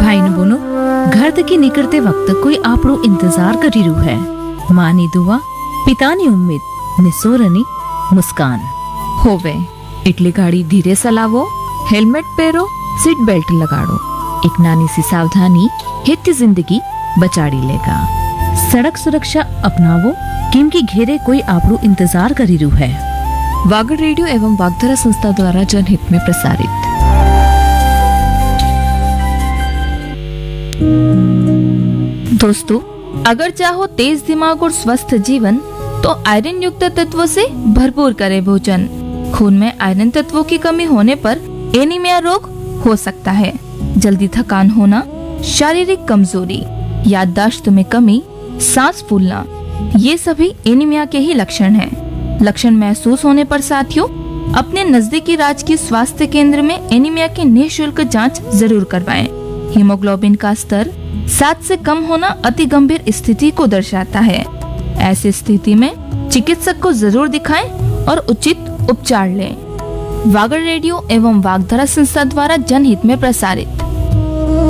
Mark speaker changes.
Speaker 1: भाई ने बोनो घर तक निकलते वक्त कोई आपरो इंतजार करी रू है। माँ नी दुआ, पितानी उम्मीद ने सोरनी मुस्कान।
Speaker 2: होवे એટલે ગાડી ધીરે ચલાવો, હેલ્મેટ પહેરો, सीट बेल्ट लगाड़ो। एक नानी सी सावधानी हित जिंदगी बचाड़ी लेगा।
Speaker 1: सड़क सुरक्षा अपनावो क्योंकि घेरे कोई आपरो इंतजार करी रू है।
Speaker 2: वागड़ रेडियो एवं वागधरा संस्था द्वारा जनहित में प्रसारित। दोस्तों, अगर चाहो तेज दिमाग और स्वस्थ जीवन तो आयरन युक्त तत्वों से भरपूर करें भोजन। खून में आयरन तत्वों की कमी होने पर एनीमिया रोग हो सकता है। जल्दी थकान होना, शारीरिक कमजोरी, याददाश्त में कमी, सांस फूलना, ये सभी एनीमिया के ही लक्षण हैं। लक्षण महसूस होने पर साथियों अपने नजदीकी राजकीय स्वास्थ्य केंद्र में एनीमिया की निःशुल्क जांच जरूर करवाएं। हीमोग्लोबिन का स्तर 7 से कम होना अति गंभीर स्थिति को दर्शाता है। ऐसी स्थिति में चिकित्सक को जरूर दिखाएं और उचित उपचार लें। वागड़ रेडियो एवं वागधरा संस्था द्वारा जनहित में प्रसारित।